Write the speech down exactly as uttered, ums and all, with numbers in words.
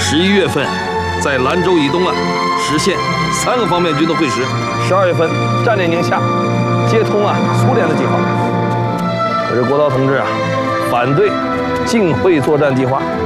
十一月份在兰州以东岸实现三个方面军的会师，十二月份占领宁夏，接通啊苏联的计划。可是国焘同志啊反对晋会作战计划，